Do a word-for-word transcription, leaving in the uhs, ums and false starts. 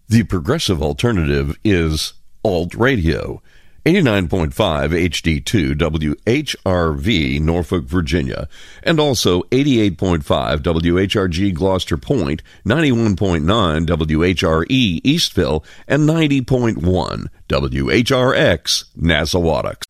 The progressive alternative is Alt Radio. eighty-nine point five H D two W H R V, Norfolk, Virginia, and also eighty-eight point five W H R G Gloucester Point, ninety-one point nine W H R E Eastville, and ninety point one W H R X Nassawadox.